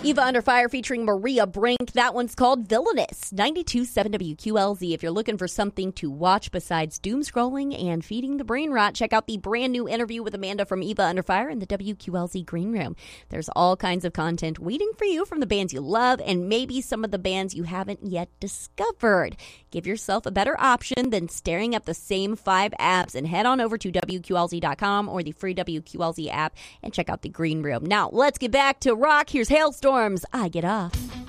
Eva Under Fire featuring Maria Brink. That one's called Villainous. 92.7 WQLZ. If you're looking for something to watch besides doom scrolling and feeding the brain rot, check out the brand new interview with Amanda from Eva Under Fire in the WQLZ Green Room. There's all kinds of content waiting for you from the bands you love and maybe some of the bands you haven't yet discovered. Give yourself a better option than staring at the same 5 apps and head on over to WQLZ.com or the free WQLZ app and check out the Green Room. Now, let's get back to rock. Here's Hailstorms. I Get Off.